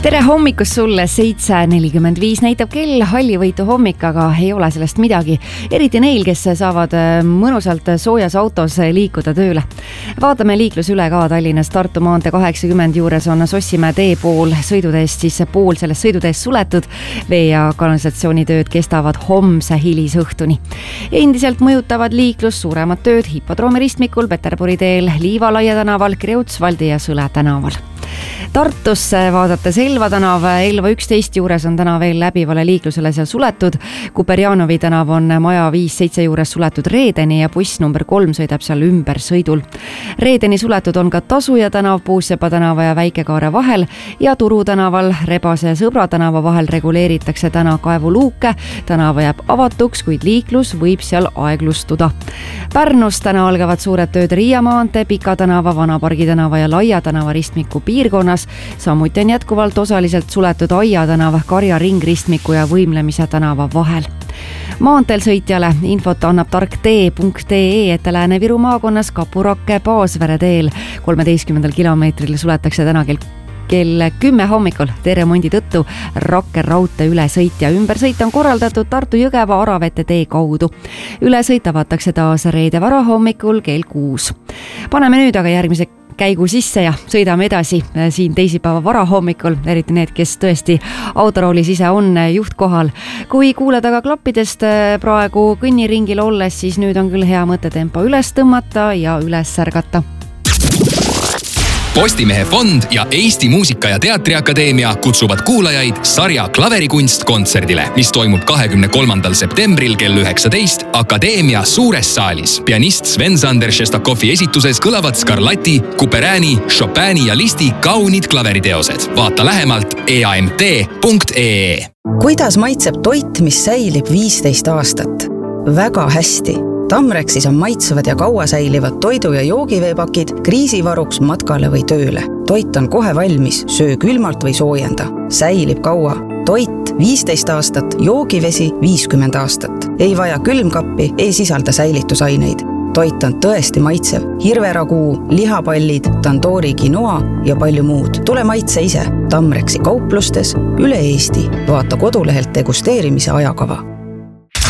Tere hommikust sulle, 7:45 näitab kell, hallivõitu hommik, aga ei ole sellest midagi. Eriti neil, kes saavad mõnusalt soojas autos liikuda tööle. Vaatame liiklus üle ka Tallinnas. Tartu maantee 80 juures on Sossimäe tee pool sõiduteest, siis pool sellest sõiduteest suletud. Vee- ja kanalisatsioonitööd kestavad homse hilisõhtuni. Endiselt mõjutavad liiklus suuremad tööd Hippodroomi ristmikul, Peterburi teel, Liivalaia tänaval, Kreutzwaldi ja Sõle tänaval. Tartusse vaadates Elva tänav, Elva 11 juures on täna veel läbivale liiklusele seal suletud. Kuperjanovi tänav on Maja 5-7 juures suletud reedeni ja buss number 3 sõidab seal ümber sõidul. Reedeni suletud on ka Tasuja tänav Puussepa tänava ja Väike-Kaare vahel ja Turu tänaval Rebase ja Sõbra tänava vahel reguleeritakse täna kaevuluuke. Tänava jääb avatuks, kuid liiklus võib seal aeglustuda. Pärnus täna algavad suured tööd Riia maantee, Pika tänava, Vanapargi tänava ja Laia tänava ristmiku piirkonnas. Samuti on jätkuvalt osaliselt suletud Aia tänav, Karja ringristmiku ja Võimlemise tänava vahel. Maanteel sõitjale infot annab tarktee.ee, et Lääne-Viru maakonnas Kapurakke Paasvere teel 13 kilomeetril suletakse täna kell 10 hommikul teeremondi tõttu Rakke raudtee ülesõit ja ümbersõit on korraldatud Tartu-Jõgeva Aravete tee kaudu. Ülesõit avatakse taas reede varahommikul kell 6. Paneme nüüd aga järgmise käigu sisse ja sõidame edasi siin teisipäeva varahommikul, eriti need, kes tõesti autoroolis ise on juhtkohal. Kui kuuled aga klappidest praegu kõnniringil olles, siis nüüd on küll hea mõte tempo üles tõmmata ja üles särgata. Postimehe fond ja Eesti Muusika- ja Teatriakadeemia kutsuvad kuulajaid sarja Klaverikunst kontserdile, mis toimub 23. septembril kell 19 Akadeemia suures saalis. Pianist Sven-Sander Šestakovi esituses kõlavad Scarlatti, Couperini, Chopini ja Listi kaunid klaveriteosed. Vaata lähemalt eamt.ee. Kuidas maitseb toit, mis säilib 15 aastat? Väga hästi. Tamrexis on maitsevad ja kaua säilivad toidu- ja joogiveepakid kriisivaruks matkale või tööle. Toit on kohe valmis, söö külmalt või soojenda. Säilib kaua. Toit 15 aastat, joogivesi 50 aastat. Ei vaja külmkappi, ei sisalda säilitusaineid. Toit on tõesti maitsev. Hirveraguu, lihapallid, tandoori quinoa ja palju muud. Tule maitse ise. Tamrexi kauplustes üle Eesti. Vaata kodulehelt degusteerimise ajakava.